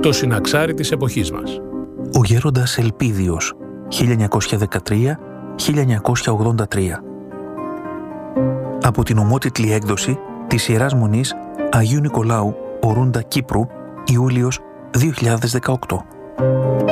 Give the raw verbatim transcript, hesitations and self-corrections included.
το συναξάρι της εποχής μας. Ο Γέροντας Ελπίδιος, χίλια εννιακόσια δεκατρία με χίλια εννιακόσια ογδόντα τρία. Από την ομότιτλη έκδοση της Ιεράς Μονής Αγίου Νικολάου, Ορούντα, Κύπρου, Ιούλιος δύο χιλιάδες δεκαοκτώ.